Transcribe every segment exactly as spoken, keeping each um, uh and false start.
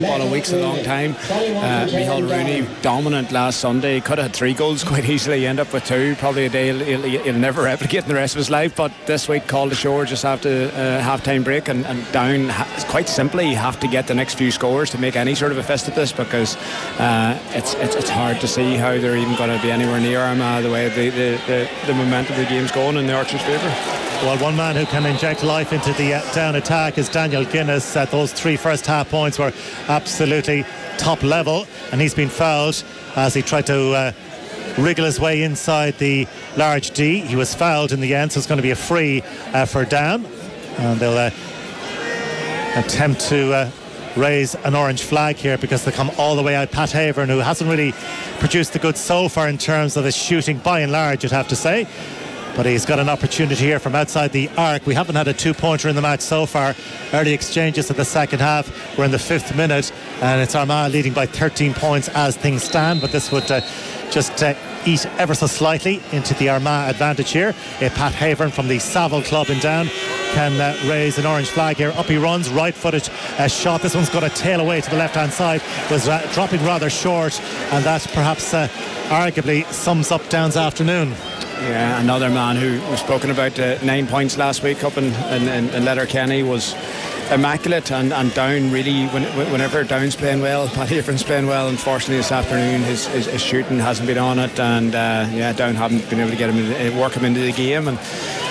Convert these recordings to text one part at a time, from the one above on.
Well, a week's a long time. Uh, Micheál Rooney, dominant last Sunday. Could have had three goals quite easily. End up with two. Probably a day he'll, he'll, he'll never replicate in the rest of his life. But this week called ashore just after uh, half-time break, and, and down. Ha- quite simply, have to get the next few scores to make any sort of a fist at this, because uh, it's, it's it's hard to see how they're even going to be anywhere near Armagh the way the, the, the, the momentum of the game's going in the Archers' favour. Well, one man who can inject life into the uh, down attack is Daniel Guinness. Uh, those three first half points were absolutely top level, and he's been fouled as he tried to uh, wriggle his way inside the large D. He was fouled in the end, so it's going to be a free uh, for Down, and they'll uh, attempt to uh, raise an orange flag here because they come all the way out. Pat Havern, who hasn't really produced the goods so far in terms of his shooting by and large, you'd have to say, but he's got an opportunity here from outside the arc. We haven't had a two-pointer in the match so far. Early exchanges at the second half. We're in the fifth minute, and it's Armagh leading by thirteen points as things stand, but this would uh, just uh, eat ever so slightly into the Armagh advantage here. Uh, Pat Havern from the Savile Club in Down can uh, raise an orange flag here. Up he runs, right-footed uh, shot. This one's got a tail away to the left-hand side. Was uh, dropping rather short, and that perhaps uh, arguably sums up Down's afternoon. Yeah, another man who was spoken about, uh, nine points last week up in, in, in, in Letterkenny, was immaculate, and, and Down really, when, whenever Down's playing well, Pat Havern's playing well. Unfortunately this afternoon his, his, his shooting hasn't been on it, and uh, yeah, Down haven't been able to get him in, work him into the game, and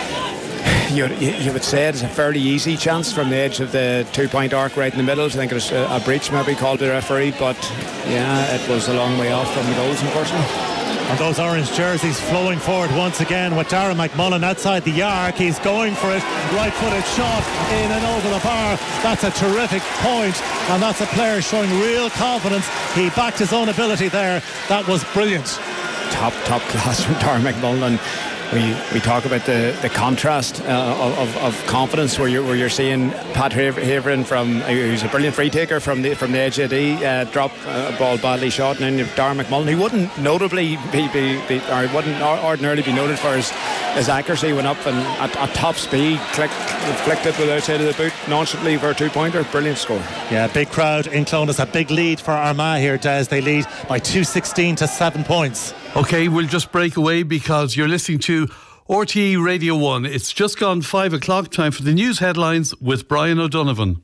you, you would say it's a fairly easy chance from the edge of the two-point arc right in the middle. I think it was a, a breach maybe called the referee, but yeah, it was a long way off from the goals, unfortunately. And those orange jerseys flowing forward once again with Darragh McMullen outside the arc. He's going for it. Right-footed shot in and over the bar. That's a terrific point, and that's a player showing real confidence. He backed his own ability there. That was brilliant. Top, top class from Darragh McMullen. We we talk about the, the contrast uh, of, of confidence where you're where you're seeing Pat Havern from who's a brilliant free taker from the from the edge of the uh, drop a ball badly shot, and then you've Darragh McMullen, who wouldn't notably be, be, be or wouldn't ordinarily be noted for his, his accuracy, went up and at, at top speed clicked, flicked it with the outside of the boot nonchalantly for a two pointer. Brilliant score. Yeah, big crowd in Clonus, a big lead for Armagh here, Des. They lead by two sixteen to seven points. OK, we'll just break away because you're listening to R T E Radio one. It's just gone five o'clock. Time for the news headlines with Brian O'Donovan.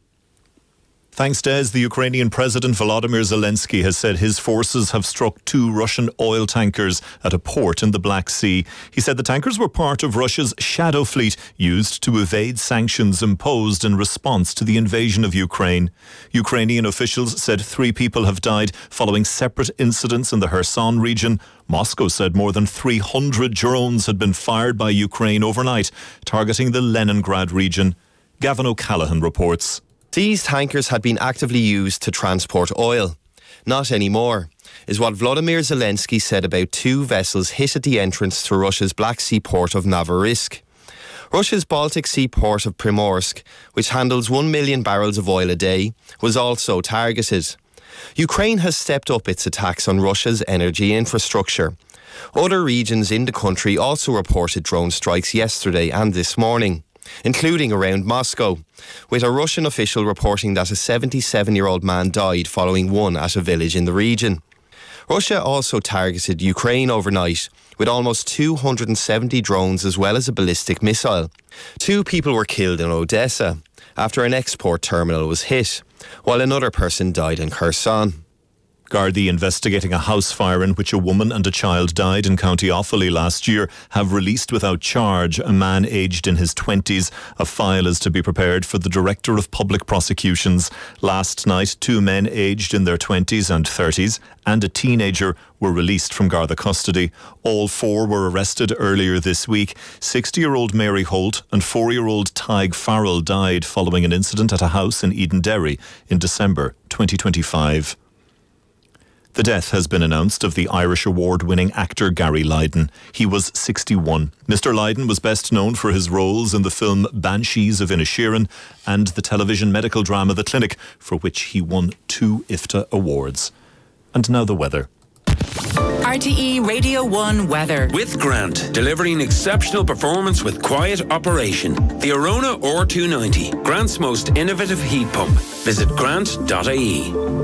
Thanks, Des. The Ukrainian President Volodymyr Zelensky has said his forces have struck two Russian oil tankers at a port in the Black Sea. He said the tankers were part of Russia's shadow fleet used to evade sanctions imposed in response to the invasion of Ukraine. Ukrainian officials said three people have died following separate incidents in the Kherson region. Moscow said more than three hundred drones had been fired by Ukraine overnight, targeting the Leningrad region. Gavin O'Callaghan reports. These tankers had been actively used to transport oil. Not anymore, is what Volodymyr Zelensky said about two vessels hit at the entrance to Russia's Black Sea port of Novorossiysk. Russia's Baltic Sea port of Primorsk, which handles one million barrels of oil a day, was also targeted. Ukraine has stepped up its attacks on Russia's energy infrastructure. Other regions in the country also reported drone strikes yesterday and this morning, including around Moscow, with a Russian official reporting that a seventy-seven-year-old man died following one at a village in the region. Russia also targeted Ukraine overnight with almost two hundred seventy drones as well as a ballistic missile. Two people were killed in Odessa after an export terminal was hit, while another person died in Kherson. Gardaí investigating a house fire in which a woman and a child died in County Offaly last year have released without charge a man aged in his twenties. A file is to be prepared for the Director of Public Prosecutions. Last night, two men aged in their twenties and thirties and a teenager were released from Garda custody. All four were arrested earlier this week. sixty-year-old Mary Holt and four-year-old Tig Farrell died following an incident at a house in Edenderry in December twenty twenty-five. The death has been announced of the Irish award-winning actor Gary Lydon. He was sixty-one. Mister Lydon was best known for his roles in the film Banshees of Inisherin and the television medical drama The Clinic, for which he won two I F T A awards. And now the weather. R T E Radio one weather. With Grant, delivering exceptional performance with quiet operation. The Arona R two ninety, Grant's most innovative heat pump. Visit grant dot I E.